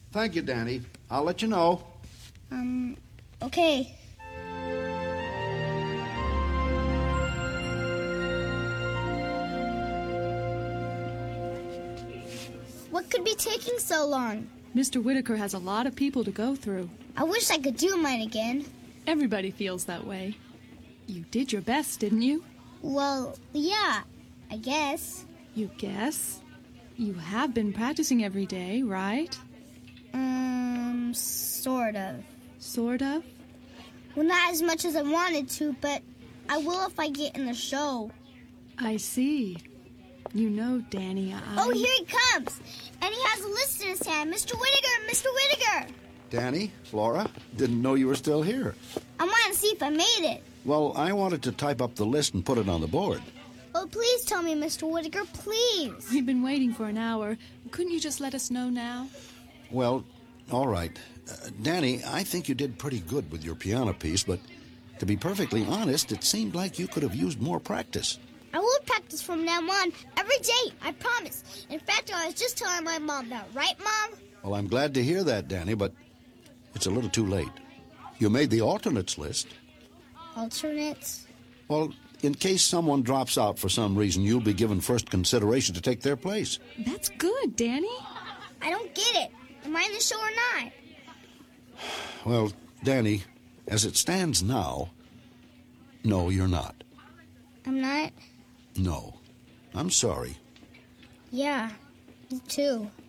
Thank you, Danny. I'll let you know. Okay. What could be taking so long? Mr. Whitaker has a lot of people to go through. I wish I could do mine again. Everybody feels that way. You did your best, didn't you? Well, yeah, I guess. You guess? You have been practicing every day, right? Sort of. Sort of? Well, not as much as I wanted to, but I will if I get in the show. I see. You know, Danny, Oh, here he comes! And he has a list in his hand. Mr. Whitaker! Mr. Whitaker! Danny, Flora, didn't know you were still here. I want to see if I made it. Well, I wanted to type up the list and put it on the board. Oh, please tell me, Mr. Whitaker, please. We've been waiting for an hour. Couldn't you just let us know now? Well, all right. Danny, I think you did pretty good with your piano piece, but to be perfectly honest, it seemed like you could have used more practice. I will practice from now on, every day, I promise. In fact, I was just telling my mom that, right, Mom? Well, I'm glad to hear that, Danny, but it's a little too late. You made the alternates list. Alternates? Well, in case someone drops out for some reason, you'll be given first consideration to take their place. That's good, Danny. I don't get it. Am I in the show or not? Well, Danny, as it stands now, no, you're not. I'm not? No. I'm sorry. Yeah, me too.